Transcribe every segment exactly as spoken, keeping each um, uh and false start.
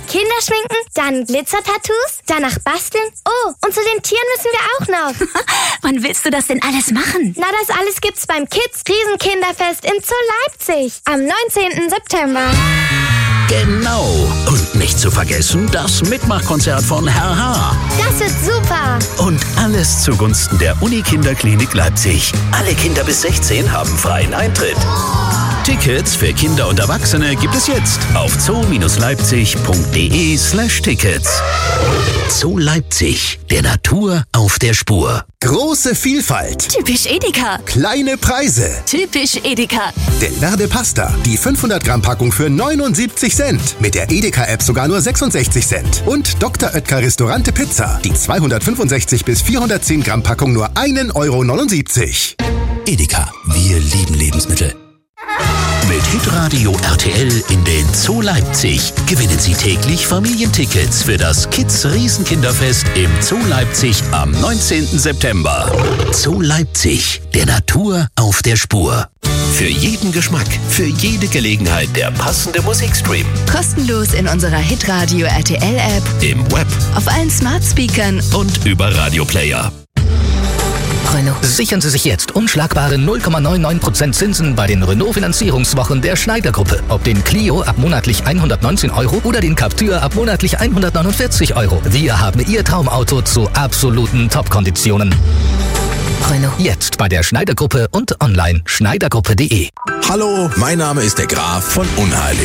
Kinderschminken, dann Glitzer-Tattoos, danach basteln. Oh, und zu den Tieren müssen wir auch noch. Wann willst du das denn alles machen? Na, das alles gibt's beim Kids Riesenkinderfest in Zoo Leipzig am neunzehnten September. Genau. Und nicht zu vergessen, das Mitmachkonzert von Herr H. Das wird super. Und alles zugunsten der Uni-Kinderklinik Leipzig. Alle Kinder bis sechzehn haben freien Eintritt. Tickets für Kinder und Erwachsene gibt es jetzt auf zoo-leipzig.de slash Tickets. Zoo Leipzig, der Natur auf der Spur. Große Vielfalt. Typisch Edeka. Kleine Preise. Typisch Edeka. Delverde Pasta, die fünfhundert Gramm Packung für neunundsiebzig Cent. Mit der Edeka-App sogar nur sechsundsechzig Cent. Und Doktor Oetker Restaurante Pizza, die zweihundertfünfundsechzig bis vierhundertzehn Gramm Packung nur ein Euro neunundsiebzig. Edeka, wir lieben Lebensmittel. Mit Hitradio R T L in den Zoo Leipzig gewinnen Sie täglich Familientickets für das Kids Riesenkinderfest im Zoo Leipzig am neunzehnten September. Zoo Leipzig, der Natur auf der Spur. Für jeden Geschmack, für jede Gelegenheit der passende Musikstream. Kostenlos in unserer Hitradio R T L-App, Im Web auf allen Smart-Speakern und über Radioplayer. Renault. Sichern Sie sich jetzt unschlagbare null Komma neunundneunzig Prozent Zinsen bei den Renault-Finanzierungswochen der Schneider-Gruppe. Ob den Clio ab monatlich hundertneunzehn Euro oder den Captur ab monatlich hundertneunundvierzig Euro. Wir haben Ihr Traumauto zu absoluten Top-Konditionen. Renault. Jetzt bei der Schneider-Gruppe und online schneidergruppe punkt de. Hallo, mein Name ist der Graf von Unheilig.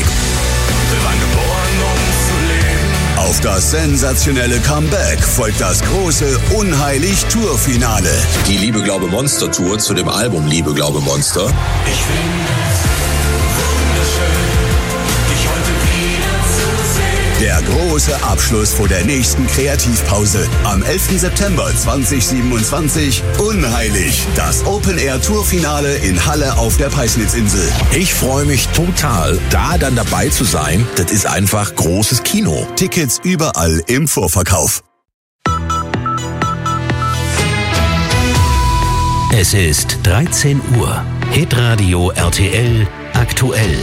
Auf das sensationelle Comeback folgt das große Unheilig-Tour-Finale. Die Liebe, Glaube, Monster Tour zu dem Album Liebe, Glaube, Monster. Ich finde es wunderschön, dich heute wieder zu sehen. Der große Abschluss vor der nächsten Kreativpause. Am elften September zweitausendsiebenundzwanzig. Unheilig. Das Open-Air-Tour-Finale in Halle auf der Peisnitzinsel. Ich freue mich total, da dann dabei zu sein. Das ist einfach großes Kino. Tickets überall im Vorverkauf. Es ist dreizehn Uhr. Hitradio R T L aktuell.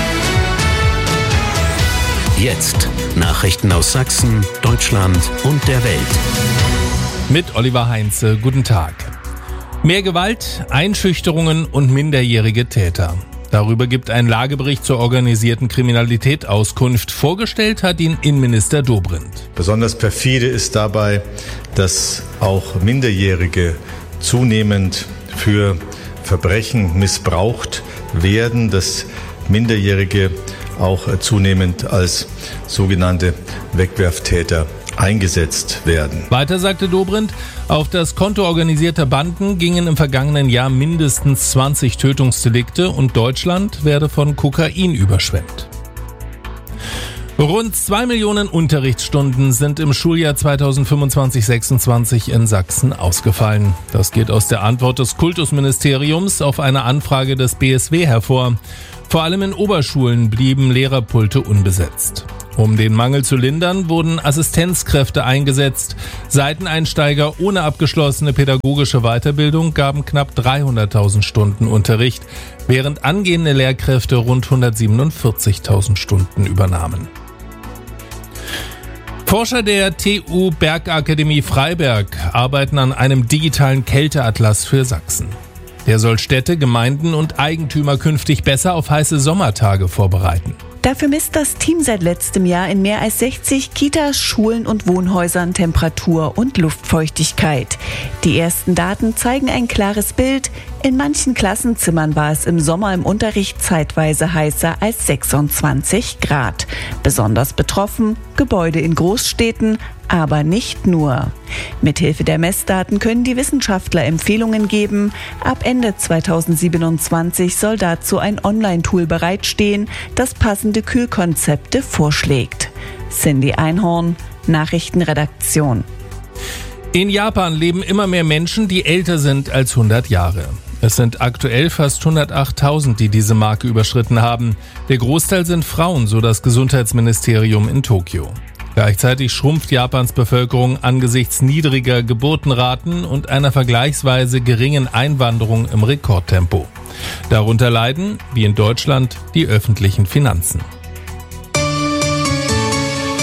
Jetzt Nachrichten aus Sachsen, Deutschland und der Welt. Mit Oliver Heinze, guten Tag. Mehr Gewalt, Einschüchterungen und minderjährige Täter. Darüber gibt ein Lagebericht zur organisierten Kriminalität Auskunft. Vorgestellt hat ihn Innenminister Dobrindt. Besonders perfide ist dabei, dass auch Minderjährige zunehmend für Verbrechen missbraucht werden, dass Minderjährige auch zunehmend als sogenannte Wegwerftäter eingesetzt werden. Weiter sagte Dobrindt, auf das Konto organisierter Banden gingen im vergangenen Jahr mindestens zwanzig Tötungsdelikte und Deutschland werde von Kokain überschwemmt. Rund zwei Millionen Unterrichtsstunden sind im Schuljahr zweitausendfünfundzwanzig sechsundzwanzig in Sachsen ausgefallen. Das geht aus der Antwort des Kultusministeriums auf eine Anfrage des B S W hervor. Vor allem in Oberschulen blieben Lehrerpulte unbesetzt. Um den Mangel zu lindern, wurden Assistenzkräfte eingesetzt. Seiteneinsteiger ohne abgeschlossene pädagogische Weiterbildung gaben knapp dreihunderttausend Stunden Unterricht, während angehende Lehrkräfte rund hundertsiebenundvierzigtausend Stunden übernahmen. Forscher der T U Bergakademie Freiberg arbeiten an einem digitalen Kälteatlas für Sachsen. Der soll Städte, Gemeinden und Eigentümer künftig besser auf heiße Sommertage vorbereiten. Dafür misst das Team seit letztem Jahr in mehr als sechzig Kitas, Schulen und Wohnhäusern Temperatur und Luftfeuchtigkeit. Die ersten Daten zeigen ein klares Bild. In manchen Klassenzimmern war es im Sommer im Unterricht zeitweise heißer als sechsundzwanzig Grad. Besonders betroffen Gebäude in Großstädten, aber nicht nur. Mithilfe der Messdaten können die Wissenschaftler Empfehlungen geben. Ab Ende zweitausendsiebenundzwanzig soll dazu ein Online-Tool bereitstehen, das passende Kühlkonzepte vorschlägt. Cindy Einhorn, Nachrichtenredaktion. In Japan leben immer mehr Menschen, die älter sind als hundert Jahre. Es sind aktuell fast hundertachttausend, die diese Marke überschritten haben. Der Großteil sind Frauen, so das Gesundheitsministerium in Tokio. Gleichzeitig schrumpft Japans Bevölkerung angesichts niedriger Geburtenraten und einer vergleichsweise geringen Einwanderung im Rekordtempo. Darunter leiden, wie in Deutschland, die öffentlichen Finanzen.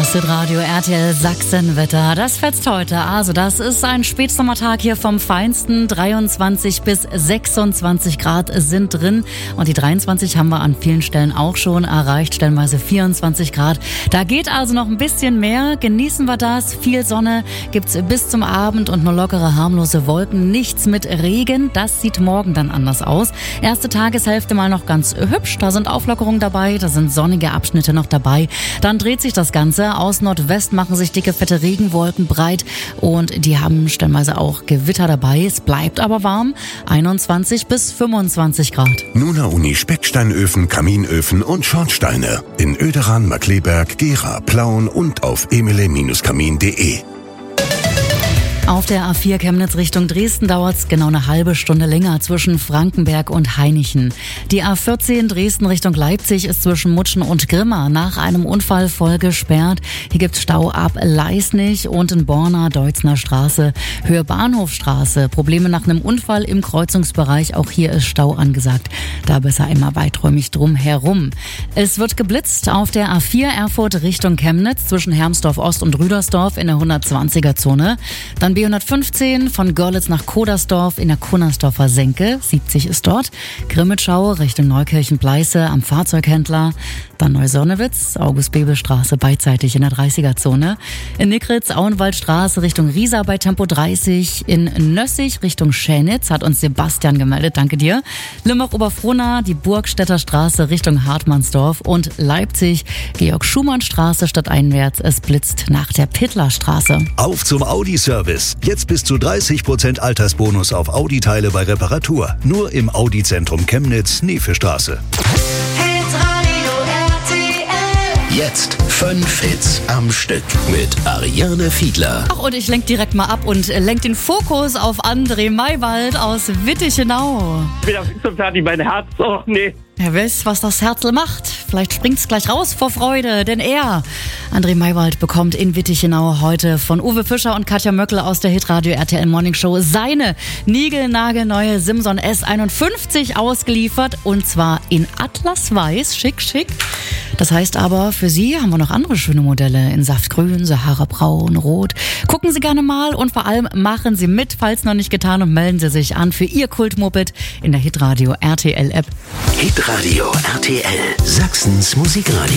Das Hitradio R T L Sachsenwetter. Das fetzt heute. Also das ist ein Spätsommertag hier vom Feinsten. dreiundzwanzig bis sechsundzwanzig Grad sind drin. Und die dreiundzwanzig haben wir an vielen Stellen auch schon erreicht. Stellenweise vierundzwanzig Grad. Da geht also noch ein bisschen mehr. Genießen wir das. Viel Sonne gibt's bis zum Abend und nur lockere, harmlose Wolken. Nichts mit Regen. Das sieht morgen dann anders aus. Erste Tageshälfte mal noch ganz hübsch. Da sind Auflockerungen dabei. Da sind sonnige Abschnitte noch dabei. Dann dreht sich das Ganze. Aus Nordwest machen sich dicke, fette Regenwolken breit und die haben stellenweise auch Gewitter dabei. Es bleibt aber warm. einundzwanzig bis fünfundzwanzig Grad. Nuna Uni Specksteinöfen, Kaminöfen und Schornsteine. In Oederan, Markleberg, Gera, Plauen und auf emile Bindestrich kamin punkt de. Auf der A vier Chemnitz Richtung Dresden dauert es genau eine halbe Stunde länger zwischen Frankenberg und Hainichen. Die A vierzehn Dresden Richtung Leipzig ist zwischen Mutschen und Grimma nach einem Unfall voll gesperrt. Hier gibt's Stau ab Leisnig und in Borna, Deutzner Straße, Höhe Bahnhofstraße. Probleme nach einem Unfall im Kreuzungsbereich. Auch hier ist Stau angesagt. Da besser immer weiträumig drum herum. Es wird geblitzt auf der A vier Erfurt Richtung Chemnitz zwischen Hermsdorf Ost und Rüdersdorf in der hundertzwanziger Zone. Dann B hundertfünfzehn von Görlitz nach Kodersdorf in der Kunnersdorfer Senke, siebzig ist dort. Grimmitschau Richtung Neukirchen-Pleiße am Fahrzeughändler. Dann Neusonnewitz, August-Bebel-Straße beidseitig in der dreißiger Zone. In Nickritz, Auenwaldstraße Richtung Riesa bei Tempo dreißig. In Nössig Richtung Schänitz hat uns Sebastian gemeldet, danke dir. Limbach-Oberfrohna, die Burgstädter Straße Richtung Hartmannsdorf und Leipzig, Georg-Schumann-Straße stadteinwärts. Es blitzt nach der Pittlerstraße. Auf zum Audi-Service. Jetzt bis zu dreißig Prozent Altersbonus auf Audi-Teile bei Reparatur. Nur im Audi-Zentrum Chemnitz, Nefestraße. Jetzt fünf Hits am Stück mit Ariane Fiedler. Ach, und ich lenk direkt mal ab und lenk den Fokus auf André Maywald aus Wittichenau. Ich bin auf so fertig, mein Herz, oh nee. Er weiß, was das Herzl macht. Vielleicht springt's gleich raus vor Freude, denn er, André Maywald, bekommt in Wittichenau heute von Uwe Fischer und Katja Möckel aus der Hitradio R T L Morning Show seine niegelnagelneue Simson S einundfünfzig ausgeliefert und zwar in Atlasweiß, schick, schick. Das heißt aber, für Sie haben wir noch andere schöne Modelle in Saftgrün, Sahara-Braun, Rot. Gucken Sie gerne mal und vor allem machen Sie mit, falls noch nicht getan, und melden Sie sich an für Ihr Kultmoped in der Hitradio R T L App. Hitradio R T L, Sachsens Musikradio.